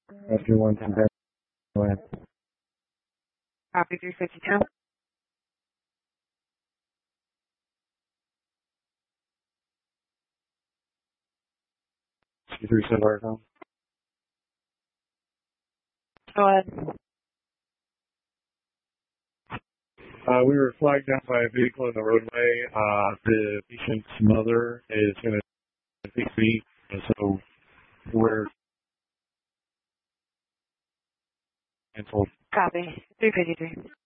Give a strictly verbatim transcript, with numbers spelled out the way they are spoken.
Everyone can go ahead. Copy three fifty-two. three seven Go ahead. Uh, we were flagged down by a vehicle in the roadway. Uh, the patient's mother is going to take me, and so we're canceled. Copy. three fifty-three.